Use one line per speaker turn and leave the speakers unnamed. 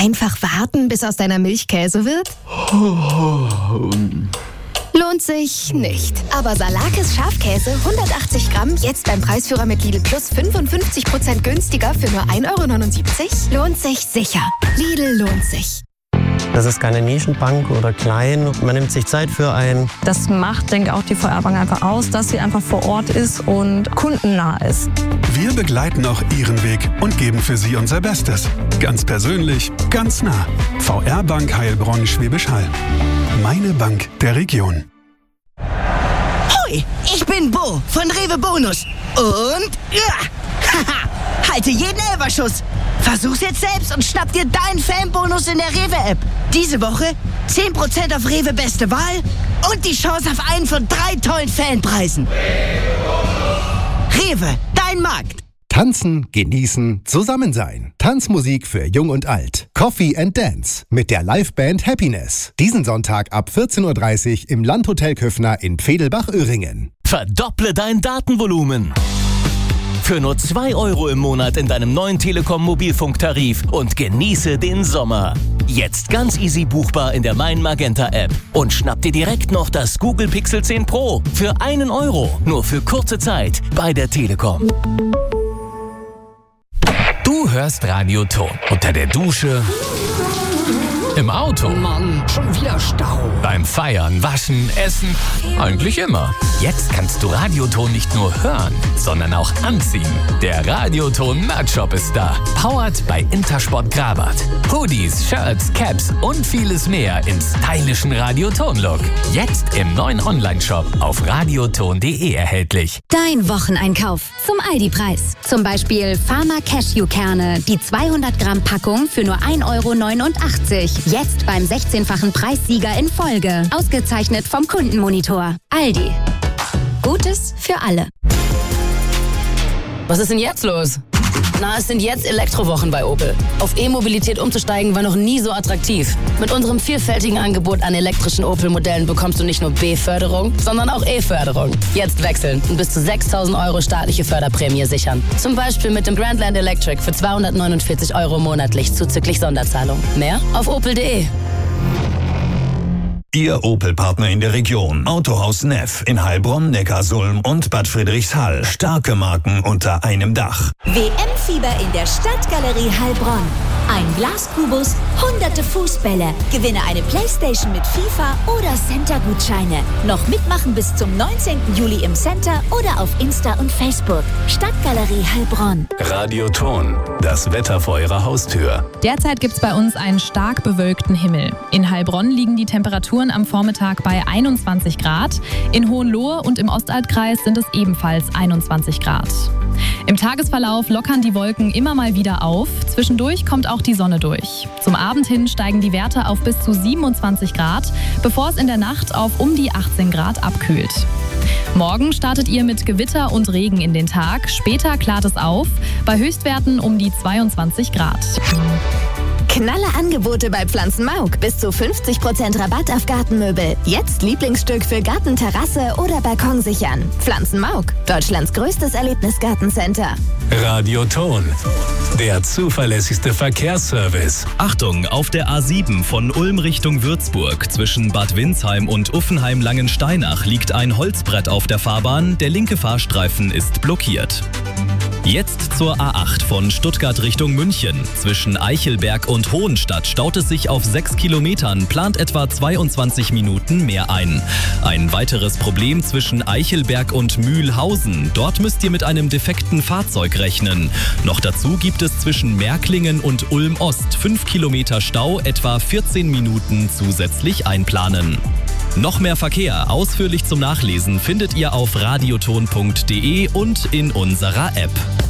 Einfach warten, bis aus deiner Milch Käse wird? Lohnt sich nicht. Aber Salakis Schafkäse 180 Gramm jetzt beim Preisführer mit Lidl Plus 55% günstiger für nur 1,79 € lohnt sich sicher. Lidl lohnt sich.
Das ist keine Nischenbank oder klein. Man nimmt sich Zeit für ein.
Das macht, denke ich, auch die VR-Bank einfach aus, dass sie einfach vor Ort ist und kundennah ist.
Wir begleiten auch Ihren Weg und geben für Sie unser Bestes. Ganz persönlich, ganz nah. VR-Bank Heilbronn Schwäbisch Hall. Meine Bank der Region.
Hoi, ich bin Bo von Rewe Bonus. Und halte jeden Elferschuss. Versuch's jetzt selbst und schnapp dir deinen Fanbonus in der Rewe-App. Diese Woche 10% auf Rewe Beste Wahl und die Chance auf einen von 3 tollen Fanpreisen. Rewe, dein Markt.
Tanzen, genießen, zusammen sein. Tanzmusik für Jung und Alt. Coffee and Dance mit der Liveband Happiness. Diesen Sonntag ab 14:30 Uhr im Landhotel Köffner in Pfedelbach-Öhringen.
Verdopple dein Datenvolumen. Für nur 2 € im Monat in deinem neuen Telekom-Mobilfunktarif und genieße den Sommer. Jetzt ganz easy buchbar in der Mein Magenta App. Und schnapp dir direkt noch das Google Pixel 10 Pro für 1 €. Nur für kurze Zeit bei der Telekom.
Du hörst Radio Ton. Unter der Dusche, im Auto.
Mann, schon wieder Stau.
Beim Feiern, Waschen, Essen. Eigentlich immer. Jetzt kannst du Radioton nicht nur hören, sondern auch anziehen. Der Radioton Merch-Shop ist da. Powered bei Intersport Grabat. Hoodies, Shirts, Caps und vieles mehr im stylischen Radioton-Look. Jetzt im neuen Online-Shop auf radioton.de erhältlich.
Dein Wocheneinkauf zum Aldi-Preis. Zum Beispiel Pharma Cashewkerne, die 200 Gramm Packung für nur 1,89 €. Jetzt beim 16-fachen Preissieger in Folge. Ausgezeichnet vom Kundenmonitor. Aldi. Gutes für alle.
Was ist denn jetzt los? Na, es sind jetzt Elektrowochen bei Opel. Auf E-Mobilität umzusteigen war noch nie so attraktiv. Mit unserem vielfältigen Angebot an elektrischen Opel-Modellen bekommst du nicht nur B-Förderung, sondern auch E-Förderung. Jetzt wechseln und bis zu 6.000 € staatliche Förderprämie sichern. Zum Beispiel mit dem Grandland Electric für 249 € monatlich zuzüglich Sonderzahlung. Mehr auf opel.de.
Ihr Opel-Partner in der Region. Autohaus Neff in Heilbronn, Neckarsulm und Bad Friedrichshall. Starke Marken unter einem Dach.
WM-Fieber in der Stadtgalerie Heilbronn. Ein Glaskubus, hunderte Fußbälle. Gewinne eine Playstation mit FIFA oder Center-Gutscheine. Noch mitmachen bis zum 19. Juli im Center oder auf Insta und Facebook. Stadtgalerie Heilbronn.
Radio Ton. Das Wetter vor Ihrer Haustür.
Derzeit gibt's bei uns einen stark bewölkten Himmel. In Heilbronn liegen die Temperaturen am Vormittag bei 21 Grad. In Hohenlohe und im Ostaltkreis sind es ebenfalls 21 Grad. Im Tagesverlauf lockern die Wolken immer mal wieder auf. Zwischendurch kommt auch die Sonne durch. Zum Abend hin steigen die Werte auf bis zu 27 Grad, bevor es in der Nacht auf um die 18 Grad abkühlt. Morgen startet ihr mit Gewitter und Regen in den Tag. Später klart es auf, bei Höchstwerten um die 22 Grad.
Knalle Angebote bei Pflanzenmauk. Bis zu 50% Rabatt auf Gartenmöbel. Jetzt Lieblingsstück für Garten, Terrasse oder Balkon sichern. Pflanzenmauk, Deutschlands größtes Erlebnisgartencenter.
Radio Ton. Der zuverlässigste Verkehrsservice.
Achtung, auf der A7 von Ulm Richtung Würzburg zwischen Bad Windsheim und Uffenheim-Langensteinach liegt ein Holzbrett auf der Fahrbahn. Der linke Fahrstreifen ist blockiert. Jetzt zur A8 von Stuttgart Richtung München. Zwischen Eichelberg und Hohenstadt staut es sich auf 6 Kilometern, plant etwa 22 Minuten mehr ein. Ein weiteres Problem zwischen Eichelberg und Mühlhausen. Dort müsst ihr mit einem defekten Fahrzeug rechnen. Noch dazu gibt es zwischen Märklingen und Ulm Ost 5 Kilometer Stau, etwa 14 Minuten zusätzlich einplanen. Noch mehr Verkehr, ausführlich zum Nachlesen, findet ihr auf radioton.de und in unserer App.